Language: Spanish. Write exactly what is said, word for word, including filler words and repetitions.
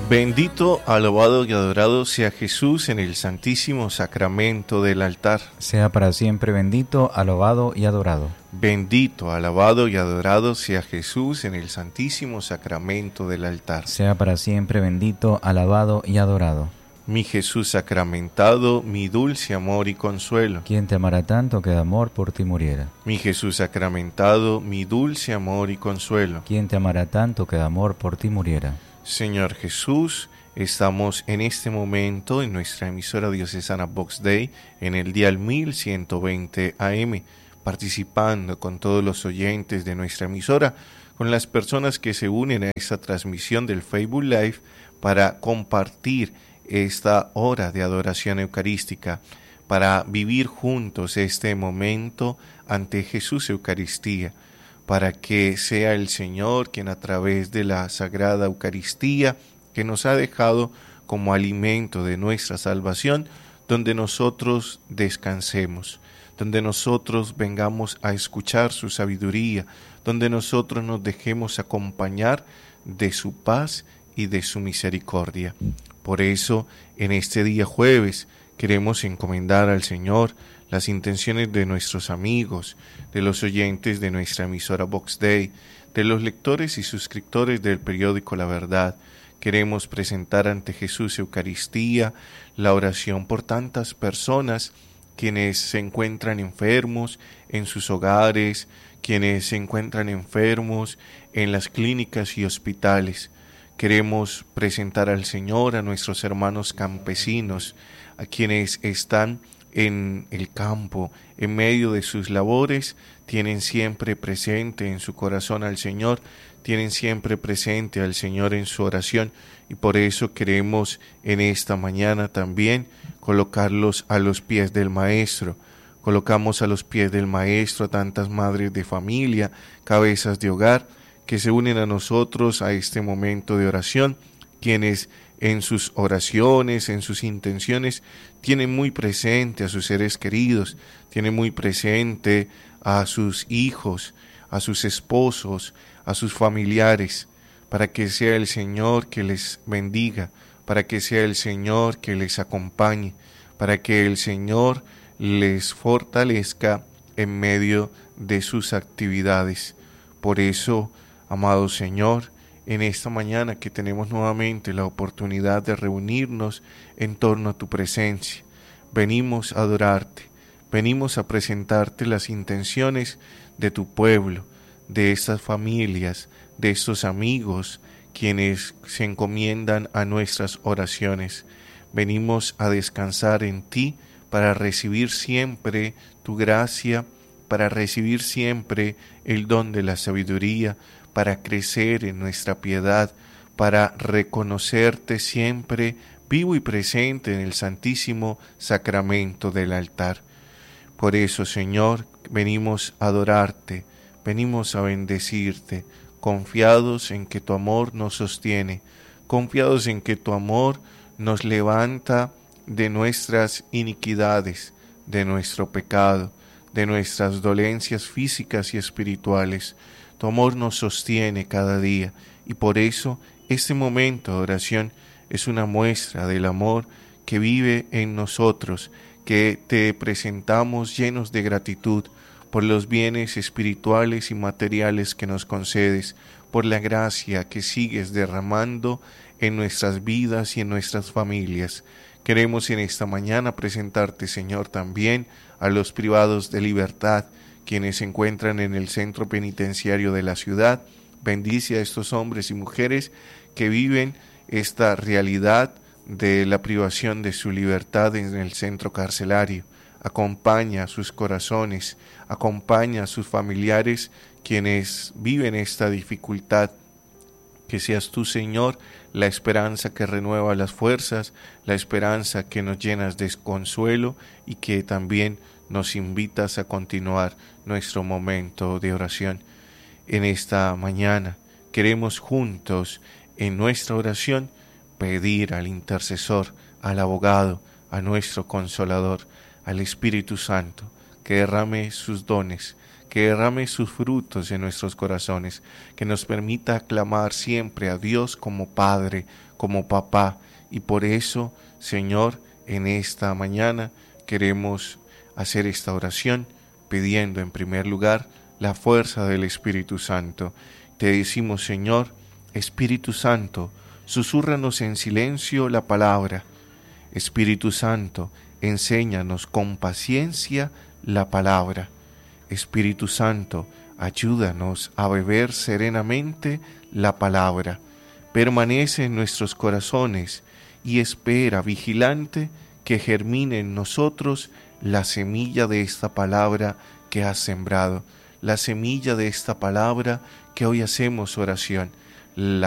Bendito, alabado y adorado sea Jesús en el santísimo sacramento del altar. Sea para siempre bendito, alabado y adorado. Bendito, alabado y adorado sea Jesús en el santísimo sacramento del altar. Sea para siempre bendito, alabado y adorado. Mi Jesús sacramentado, mi dulce amor y consuelo. ¿Quién te amará tanto que de amor por ti muriera? Mi Jesús sacramentado, mi dulce amor y consuelo. ¿Quién te amará tanto que de amor por ti muriera? Señor Jesús, estamos en este momento en nuestra emisora diocesana Vox Dei en el dial mil ciento veinte A M, participando con todos los oyentes de nuestra emisora, con las personas que se unen a esta transmisión del Facebook Live para compartir esta hora de adoración eucarística, para vivir juntos este momento ante Jesús Eucaristía, para que sea el Señor quien a través de la Sagrada Eucaristía que nos ha dejado como alimento de nuestra salvación, donde nosotros descansemos, donde nosotros vengamos a escuchar su sabiduría, donde nosotros nos dejemos acompañar de su paz y de su misericordia. Por eso, en este día jueves, queremos encomendar al Señor las intenciones de nuestros amigos, de los oyentes de nuestra emisora Vox Dei, de los lectores y suscriptores del periódico La Verdad. Queremos presentar ante Jesús Eucaristía la oración por tantas personas quienes se encuentran enfermos en sus hogares, quienes se encuentran enfermos en las clínicas y hospitales. Queremos presentar al Señor a nuestros hermanos campesinos, a quienes están en el campo, en medio de sus labores, tienen siempre presente en su corazón al Señor, tienen siempre presente al Señor en su oración, y por eso queremos en esta mañana también colocarlos a los pies del Maestro. Colocamos a los pies del Maestro a tantas madres de familia, cabezas de hogar, que se unen a nosotros a este momento de oración, quienes en sus oraciones, en sus intenciones, tienen muy presente a sus seres queridos, tienen muy presente a sus hijos, a sus esposos, a sus familiares, para que sea el Señor que les bendiga, para que sea el Señor que les acompañe, para que el Señor les fortalezca en medio de sus actividades. Por eso, amado Señor, en esta mañana que tenemos nuevamente la oportunidad de reunirnos en torno a tu presencia, venimos a adorarte, venimos a presentarte las intenciones de tu pueblo, de estas familias, de estos amigos, quienes se encomiendan a nuestras oraciones. Venimos a descansar en ti para recibir siempre tu gracia, para recibir siempre el don de la sabiduría, para crecer en nuestra piedad, para reconocerte siempre vivo y presente en el santísimo sacramento del altar. Por eso, Señor, venimos a adorarte, venimos a bendecirte, confiados en que tu amor nos sostiene, confiados en que tu amor nos levanta de nuestras iniquidades, de nuestro pecado, de nuestras dolencias físicas y espirituales. Tu amor nos sostiene cada día y por eso este momento de oración es una muestra del amor que vive en nosotros, que te presentamos llenos de gratitud por los bienes espirituales y materiales que nos concedes, por la gracia que sigues derramando en nuestras vidas y en nuestras familias. Queremos en esta mañana presentarte, Señor, también a los privados de libertad, quienes se encuentran en el centro penitenciario de la ciudad. Bendice a estos hombres y mujeres que viven esta realidad de la privación de su libertad en el centro carcelario. Acompaña a sus corazones, acompaña a sus familiares quienes viven esta dificultad. Que seas tú, Señor, la esperanza que renueva las fuerzas, la esperanza que nos llenas de consuelo y que también nos invitas a continuar nuestro momento de oración. En esta mañana queremos juntos en nuestra oración pedir al intercesor, al abogado, a nuestro consolador, al Espíritu Santo, que derrame sus dones, que derrame sus frutos en nuestros corazones, que nos permita clamar siempre a Dios como Padre, como Papá. Y por eso, Señor, en esta mañana queremos hacer esta oración pidiendo en primer lugar la fuerza del Espíritu Santo. Te decimos, Señor, Espíritu Santo, susúrranos en silencio la palabra. Espíritu Santo, enséñanos con paciencia la palabra. Espíritu Santo, ayúdanos a beber serenamente la palabra. Permanece en nuestros corazones y espera vigilante que germine en nosotros la semilla de esta palabra que has sembrado, la semilla de esta palabra que hoy hacemos oración, la